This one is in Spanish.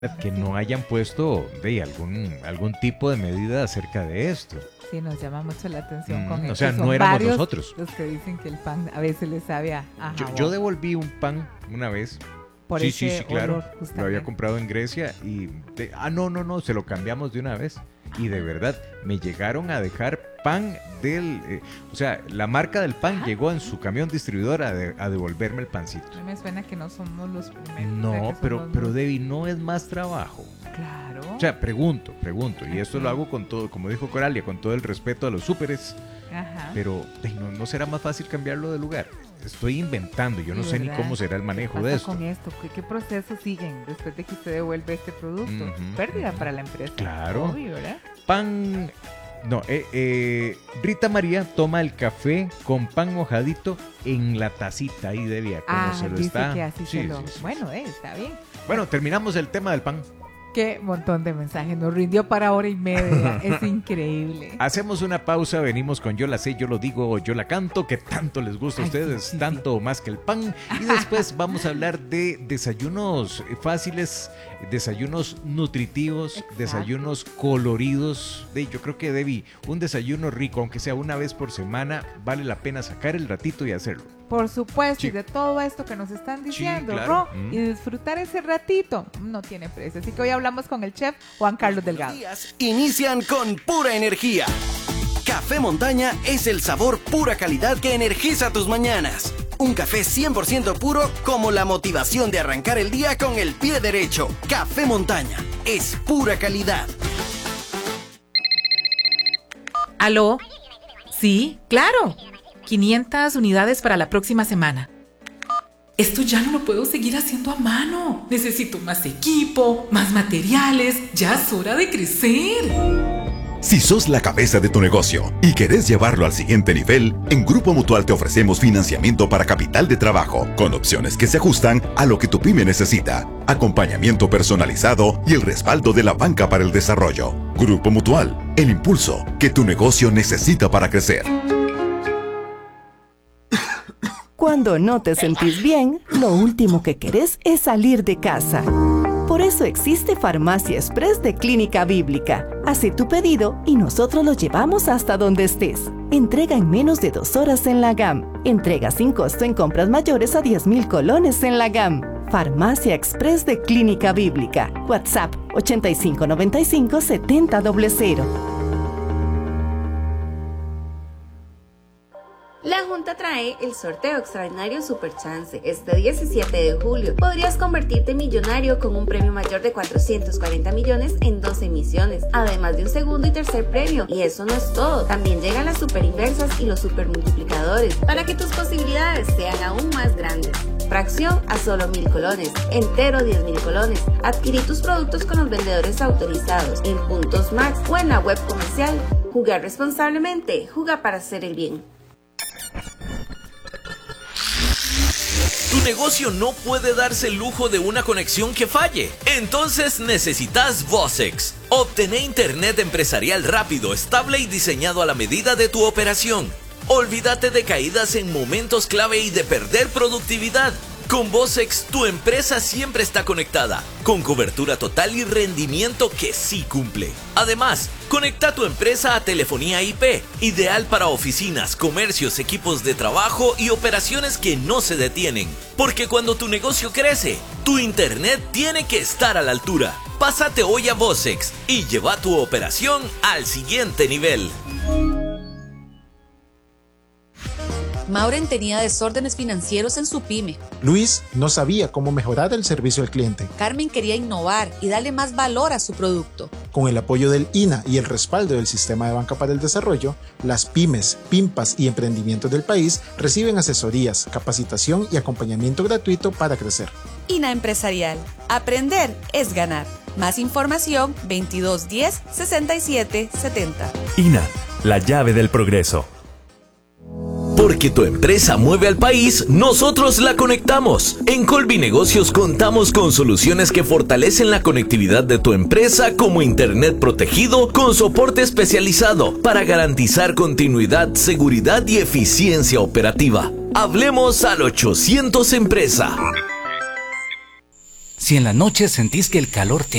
que no hayan puesto algún tipo de medida acerca de esto. Sí, nos llama mucho la atención con O eso. sea, Son no éramos varios nosotros. los que dicen que el pan a veces les sabe a jabón. Yo devolví un pan una vez. Por Sí, ese claro. olor, Lo justamente. había comprado en Grecia y... no, se lo cambiamos de una vez. Y de verdad, me llegaron a dejar pan o sea, la marca del pan llegó en su camión distribuidor a devolverme el pancito. A mí me suena que no somos los primeros. No, pero Debbie, no es más trabajo. Claro. O sea, pregunto, y esto lo hago con todo, como dijo Coralia, con todo el respeto a los súperes, Ajá. pero ¿no será más fácil cambiarlo de lugar? Estoy inventando, yo no sé ni cómo será el manejo ¿Qué de pasa esto. con esto? ¿Qué procesos siguen después de que usted devuelve este producto? Ujú, Pérdida para la empresa. Claro. Obvio, ¿verdad? Pan... No, Rita María toma el café con pan mojadito en la tacita, ahí debía, como se lo dice está. que así se lo... Sí. Bueno, está bien. Bueno, terminamos el tema del pan. Qué montón de mensajes. Nos rindió para hora y media. Es increíble. Hacemos una pausa, venimos con Yo la sé, yo lo digo o yo la canto, que tanto les gusta a ustedes, sí. tanto o más que el pan. Y después vamos a hablar de desayunos fáciles, desayunos nutritivos, Exacto. desayunos coloridos. Yo creo que, Debbie, un desayuno rico, aunque sea una vez por semana, vale la pena sacar el ratito y hacerlo. Por supuesto, Sí. y de todo esto que nos están diciendo, claro. ¿no? Y disfrutar ese ratito no tiene precio. Así que hoy hablamos con el chef Juan Carlos Delgado. Los días inician con pura energía. Café Montaña es el sabor pura calidad que energiza tus mañanas. Un café 100% puro como la motivación de arrancar el día con el pie derecho. Café Montaña es pura calidad. ¿Aló? Sí, claro. 500 unidades para la próxima semana. Esto ya no lo puedo seguir haciendo a mano. Necesito más equipo, más materiales. Ya es hora de crecer. Si sos la cabeza de tu negocio y querés llevarlo al siguiente nivel, en Grupo Mutual te ofrecemos financiamiento para capital de trabajo, con opciones que se ajustan a lo que tu pyme necesita, acompañamiento personalizado y el respaldo de la banca para el desarrollo. Grupo Mutual, el impulso que tu negocio necesita para crecer. Cuando no te sentís bien, lo último que querés es salir de casa. Por eso existe Farmacia Express de Clínica Bíblica. Hace tu pedido y nosotros lo llevamos hasta donde estés. Entrega en menos de 2 horas en la GAM. Entrega sin costo en compras mayores a 10,000 colones en la GAM. Farmacia Express de Clínica Bíblica. WhatsApp 8595-7000. La Junta trae el sorteo extraordinario Super Chance. Este 17 de julio podrías convertirte en millonario con un premio mayor de 440 millones en 12 emisiones, además de un segundo y tercer premio. Y eso no es todo, también llegan las super inversas y los super multiplicadores para que tus posibilidades sean aún más grandes. Fracción a solo 1,000 colones, entero 10,000 colones. Adquirí tus productos con los vendedores autorizados en Puntos Max o en la web comercial. Jugar responsablemente, juega para hacer el bien. Tu negocio no puede darse el lujo de una conexión que falle. Entonces necesitas Vocex. Obtené internet empresarial rápido, estable y diseñado a la medida de tu operación. Olvídate de caídas en momentos clave y de perder productividad. Con Vocex, tu empresa siempre está conectada, con cobertura total y rendimiento que sí cumple. Además, conecta tu empresa a telefonía IP, ideal para oficinas, comercios, equipos de trabajo y operaciones que no se detienen. Porque cuando tu negocio crece, tu internet tiene que estar a la altura. Pásate hoy a Vocex y lleva tu operación al siguiente nivel. Maureen tenía desórdenes financieros en su pyme. Luis no sabía cómo mejorar el servicio al cliente. Carmen quería innovar y darle más valor a su producto. Con el apoyo del INA y el respaldo del Sistema de Banca para el Desarrollo, las pymes, PIMPAS y emprendimientos del país reciben asesorías, capacitación y acompañamiento gratuito para crecer. INA Empresarial. Aprender es ganar. Más información 2210 6770. INA, la llave del progreso. Porque tu empresa mueve al país, nosotros la conectamos. En Colby Negocios contamos con soluciones que fortalecen la conectividad de tu empresa, como internet protegido con soporte especializado para garantizar continuidad, seguridad y eficiencia operativa. Hablemos al 800 Empresa. Si en la noche sentís que el calor te